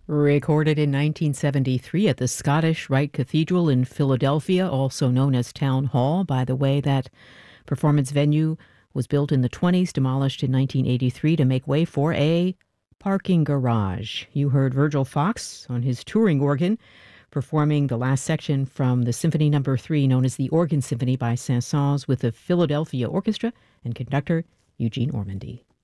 Recorded in 1973 at the Scottish Rite Cathedral in Philadelphia, also known as Town Hall. By the way, that performance venue was built in the 20s, demolished in 1983 to make way for a parking garage. You heard Virgil Fox on his touring organ performing the last section from the Symphony No. 3, known as the Organ Symphony by Saint-Saëns, with the Philadelphia Orchestra and conductor Eugene Ormandy.